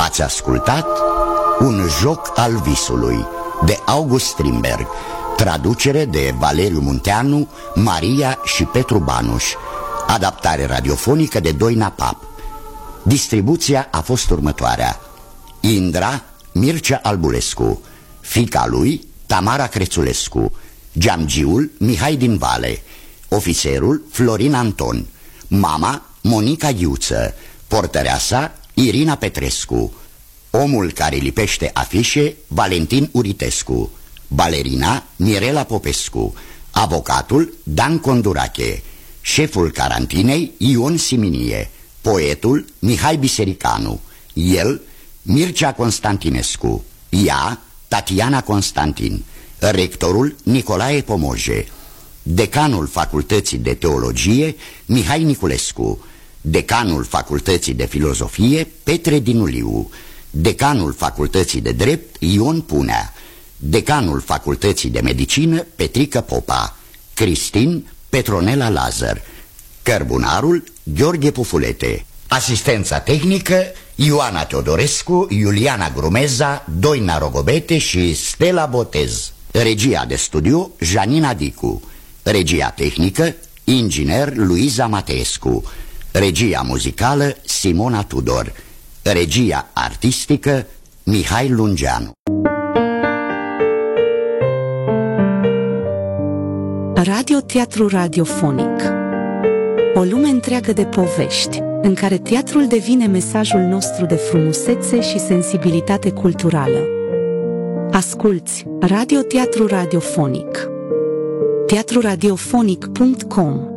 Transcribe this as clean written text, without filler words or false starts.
Ați ascultat Un joc al visului de August Strindberg, traducere de Valeriu Munteanu, Maria și Petru Banuș, adaptare radiofonică de Doina Pap. Distribuția a fost următoarea: Indra, Mircea Albulescu; fiica lui, Tamara Crețulescu; geamgiul, Mihai din Vale; ofițerul, Florin Anton; mama, Monica Ghiuță; portăreasa, Irina Petrescu; omul care lipește afișe, Valentin Uritescu; balerina, Mirela Popescu; avocatul, Dan Condurache; șeful carantinei, Ion Siminie; poetul, Mihai Bisericanu; el, Mircea Constantinescu; ea, Tatiana Constantin; rectorul, Nicolae Pomoje; decanul Facultății de Teologie, Mihai Niculescu; decanul Facultății de Filozofie, Petre Dinuliu; decanul Facultății de Drept, Ion Punea; decanul Facultății de Medicină, Petrică Popa; Cristin, Petronela Lazar; cărbunarul, Gheorghe Pufulete; asistența tehnică, Ioana Teodorescu, Iuliana Grumeza, Doina Rogobete și Stella Botez; regia de studio, Janina Dicu; regia tehnică, inginer Luiza Mateescu; regia muzicală, Simona Tudor; regia artistică, Mihai Lungeanu. Radio-teatru radiofonic. O lume întreagă de povești, în care teatrul devine mesajul nostru de frumusețe și sensibilitate culturală. Asculți Radio-teatru radiofonic. teatruradiofonic.com